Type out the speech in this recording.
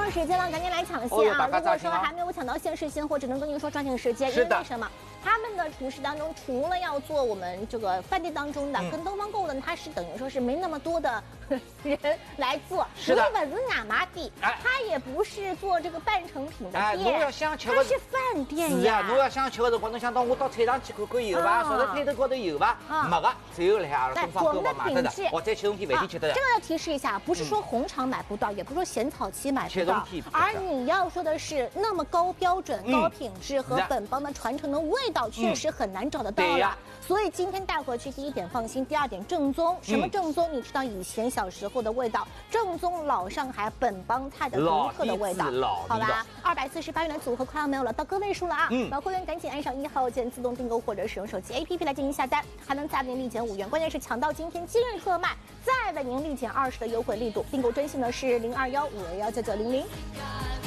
有时间了，赶紧来抢哦先啊！如果说大家抓紧啊还没有抢到限时先货，只能跟您说抓紧时间，因为为什么？他们的厨师当中，除了要做我们这个饭店当中的，跟东方购物的，它是等于说是没那么多的人来做。 是的， 本子亚麻地，它也不是做这个半成品的店， 侬要想吃它是饭店呀。 是啊，侬要想吃的辰光，侬想到我到菜场去看看有伐？说在摊头高头有伐？没个，只有来阿拉东方购物买得的。我在启动店饭店吃得的。 这个要提示一下，不是说红肠买不到，也不是说咸草期买不到，而你要说的是那么高标准、高品质和本帮的传承的味道，确实很难找得到了。所以今天带回去，第一点放心，第二点正宗。什么正宗？你知道以前小时候的味道，正宗老上海本帮菜的独特的味道，好吧？248元的组合快要没有了，到个位数了啊！老会员赶紧按上1号键自动订购或者使用手机 APP 来进行下单，还能再为您立减5元。关键是抢到今天今日特卖，再为您立减20的优惠力度。订购专线呢是0215219900。